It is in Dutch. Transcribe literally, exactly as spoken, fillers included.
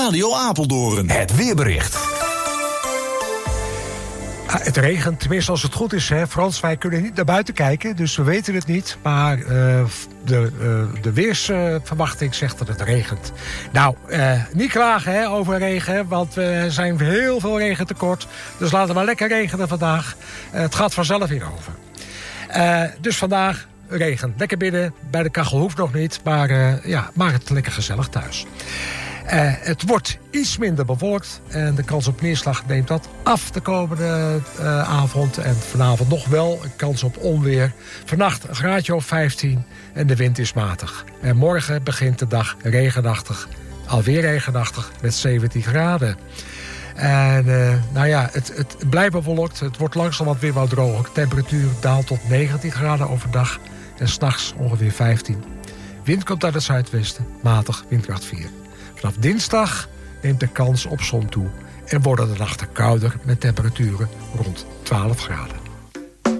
Radio Apeldoorn. Het weerbericht. Ah, het regent, tenminste als het goed is, hè. Frans, wij kunnen niet naar buiten kijken, dus we weten het niet. Maar uh, de, uh, de weersverwachting uh, zegt dat het regent. Nou, uh, niet klagen hè, over regen, want we zijn heel veel regen tekort. Dus laten we maar lekker regenen vandaag. Uh, het gaat vanzelf weer over. Uh, dus vandaag regen. Lekker binnen, bij de kachel hoeft nog niet, maar uh, ja, maak het lekker gezellig thuis. Uh, het wordt iets minder bewolkt en de kans op neerslag neemt dat af de komende uh, avond. En vanavond nog wel een kans op onweer. Vannacht een graadje of vijftien en de wind is matig. En morgen begint de dag regenachtig. Alweer regenachtig met zeventien graden. En uh, nou ja, het, het blijft bewolkt. Het wordt langzaam wat weer wat droger. De temperatuur daalt tot negentien graden overdag. En 's nachts ongeveer vijftien. Wind komt uit het zuidwesten. Matig, windkracht vier. Vanaf dinsdag neemt de kans op zon toe en worden de nachten kouder met temperaturen rond twaalf graden.